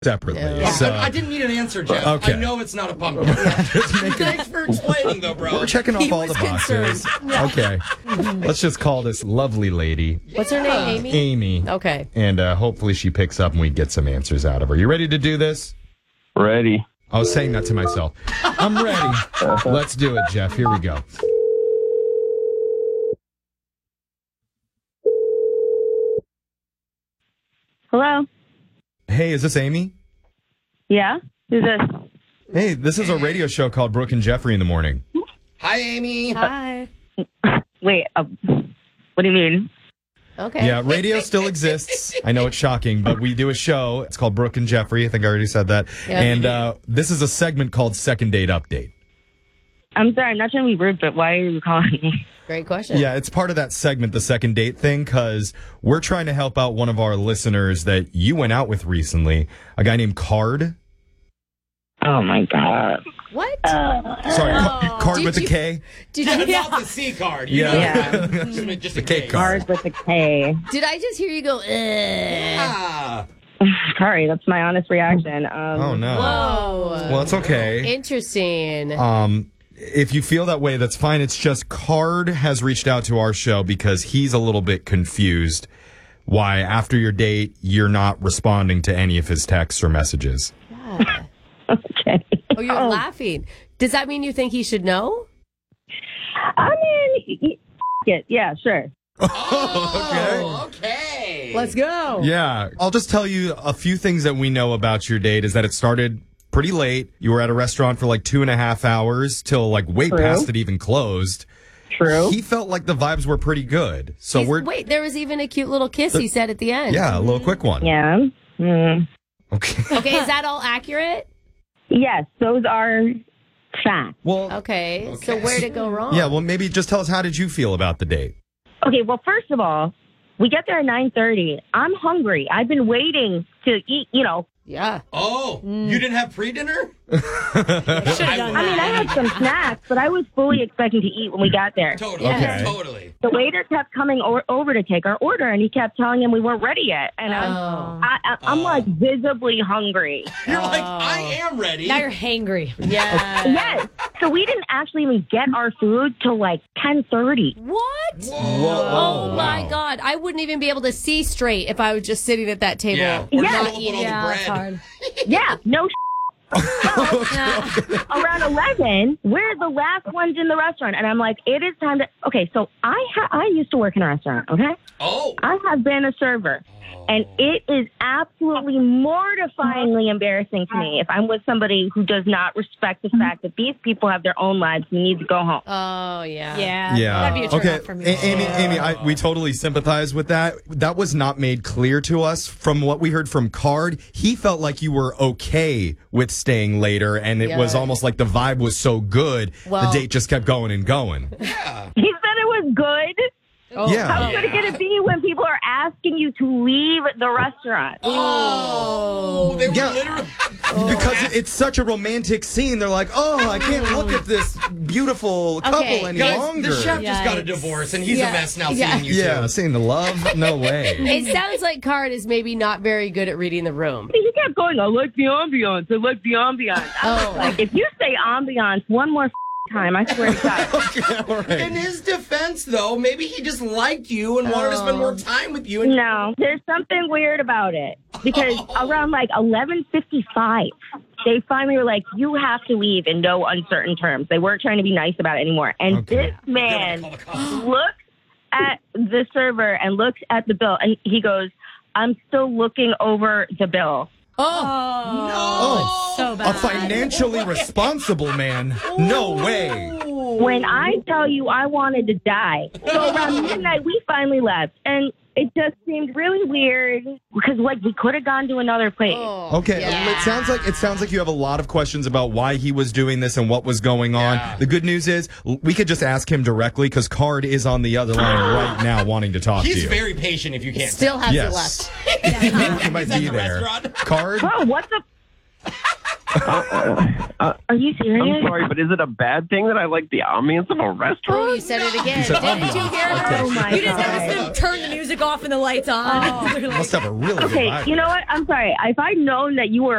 separately. Yeah. So, I didn't need an answer, Jeff. Okay. I know it's not a pumpkin. Thanks for explaining, though, bro. we're checking off all the boxes. Okay. Let's just call this lovely lady What's her name, Amy? Amy. Okay. And hopefully she picks up and we get some answers out of her. You ready to do this? Ready. I was saying that to myself. I'm ready. Let's do it, Jeff. Here we go. Hello? Hey, is this Amy? Yeah? Who's this? Hey, this is a radio show called Brooke and Jeffrey in the Morning. Hi, Amy. Hi. Wait, what do you mean? Okay. Yeah, radio still exists. I know it's shocking, but we do a show. It's called Brooke and Jeffrey. I think I already said that. Yeah. And this is a segment called Second Date Update. I'm sorry, I'm not trying to be rude, but why are you calling me? Great question. Yeah, it's part of that segment, the second date thing, because we're trying to help out one of our listeners that you went out with recently, a guy named Card. Oh, my God. What? Sorry, Card Did with a you- K. Did Not you, the C card. Yeah. Just The a K K card. Cars with a K. did I just hear you go, Ah. Sorry, that's my honest reaction. Oh, no. Whoa. Well, it's okay. Interesting. If you feel that way, that's fine. It's just Card has reached out to our show because he's a little bit confused why after your date, you're not responding to any of his texts or messages. Yeah. Okay. Oh, you're laughing. Does that mean you think he should know? I mean, yeah, sure. Oh, okay. Let's go. Yeah. I'll just tell you a few things that we know about your date is that it started pretty late. You were at a restaurant for like 2.5 hours till like way True. past it even closed. True. He felt like the vibes were pretty good. So Wait, there was even a cute little kiss he said at the end. yeah, a little quick one. Yeah. Okay. Okay, is that all accurate? Yes, those are facts. Well, Okay. So where'd it go wrong? yeah, well, maybe just tell us, how did you feel about the date? Okay, well, first of all, we get there at 9:30. I'm hungry. I've been waiting to eat, Yeah. Oh, you didn't have pre-dinner? I mean, I had some snacks, but I was fully expecting to eat when we got there. Totally. Okay. Totally. The waiter kept coming over to take our order, and he kept telling him we weren't ready yet. And Oh. I'm like visibly hungry. You're like, I am ready. Now you're hangry. Yeah. Yes. So we didn't actually even get our food till like 10:30. What? Whoa. Oh my God. I wouldn't even be able to see straight if I was just sitting at that table. Yeah. Yeah. Or Not roll up with all the bread. hard. Yeah. No. Around 11, we're the last ones in the restaurant, and I'm like, it is time to. Okay, so I used to work in a restaurant. Okay, Oh. I have been a server, and it is absolutely mortifyingly embarrassing to me if I'm with somebody who does not respect the fact that these people have their own lives and need to go home. Oh, yeah. Yeah. Yeah. That'd be a turn okay. off for me. Amy, we totally sympathize with that. That was not made clear to us. From what we heard from Card, he felt like you were okay with staying later, and it was Yeah. almost like the vibe was so good, Well- the date just kept going and going. He said it was good. Oh, Yeah. How good it gonna be when people are asking you to leave the restaurant? Oh. They were Yeah. literally. Because it's such a romantic scene. They're like, oh, I can't look at this beautiful couple Okay, any Guys, longer. the chef just got a Yikes. divorce, and he's Yeah. a mess now Yeah. seeing you Yeah, two. seeing the love? No way. It sounds like Card is maybe not very good at reading the room. He kept going, I like the ambiance. I like the ambiance. I was Oh. like, if you say ambiance one more time, I swear to God. Okay, all right. In his defense, though, maybe he just liked you and wanted to spend more time with you. And No, there's something weird about it. Because around like 11:55, they finally were like, you have to leave in no uncertain terms. They weren't trying to be nice about it anymore. And Okay. this man Call the cops. looks at the server and looks at the bill, and he goes, I'm still looking over the bill. Oh, so a bad. financially responsible man. No way. When I tell you I wanted to die. So around midnight, we finally left. And it just seemed really weird because, like, we could have gone to another place. Oh, Okay, yeah. it sounds like you have a lot of questions about why he was doing this and what was going on. Yeah. The good news is we could just ask him directly because Card is on the other line right now wanting to talk to He's you. very patient if you can't. Still has it yes. left. He might He's at be the there. restaurant. Card? Bro, what the? Are you serious? I'm sorry, but is it a bad thing that I like the ambience of a Oh, restaurant? you said it again. said Didn't you ambiance. hear Okay. her? Oh my You didn't God. notice them turn the music off and the lights on. They're like, Must have a really good Okay, vibe. you know what? I'm sorry. If I'd known that you were